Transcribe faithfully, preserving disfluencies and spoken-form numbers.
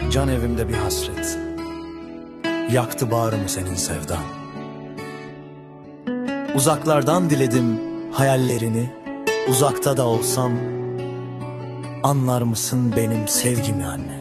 Can evimde bir hasret, yaktı bağrımı senin sevdan. Uzaklardan diledim hayallerini, uzakta da olsam anlar mısın benim sevgimi anne?